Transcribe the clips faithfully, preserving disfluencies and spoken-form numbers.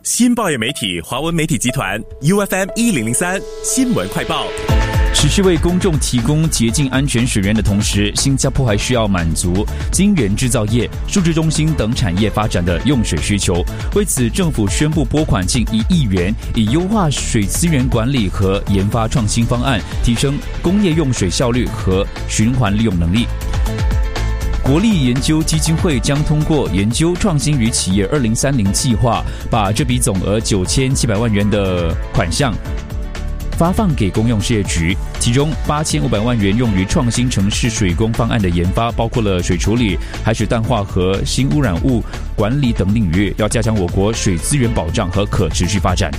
新报业媒体华文媒体集团 U F M 一零零三新闻快报。 持续为公众提供洁净安全水源的同时，新加坡还需要满足晶圆制造业、数据中心等产业发展的用水需求。为此，政府宣布拨款近一亿元，以优化水资源管理和研发创新方案，提升工业用水效率和循环利用能力。国立研究基金会将通过研究创新与企业二零三零计划，把这笔总额九千七百万元的款项发放给公用事业局，其中八千五百万元用于创新城市水工方案的研发，包括了水处理、海水淡化和新污染物管理等领域，要加强我国水资源保障和可持续发展。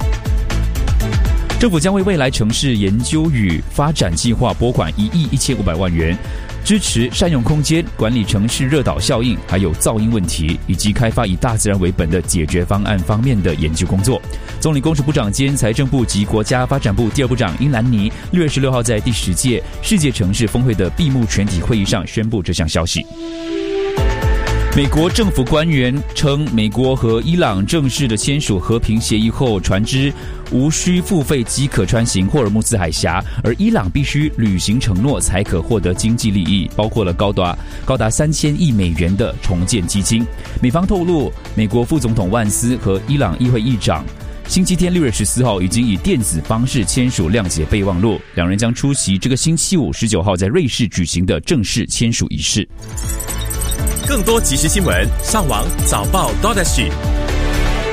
政府将为未来城市研究与发展计划拨款一亿一千五百万元，支持善用空间、管理城市热岛效应，还有噪音问题，以及开发以大自然为本的解决方案方面的研究工作。总理公署部长兼财政部及国家发展部第二部长英兰妮六月十六号在第十届世界城市峰会的闭幕全体会议上宣布这项消息。美国政府官员称，美国和伊朗正式的签署和平协议后，船只无需付费即可穿行霍尔木兹海峡，而伊朗必须履行承诺才可获得经济利益，包括了高达高达三千亿美元的重建基金。美方透露，美国副总统万斯和伊朗议会议长星期天六月十四号已经以电子方式签署谅解备忘录，两人将出席这个星期五十九号在瑞士举行的正式签署仪式。 更多即时新闻，上网早报 .dot.sg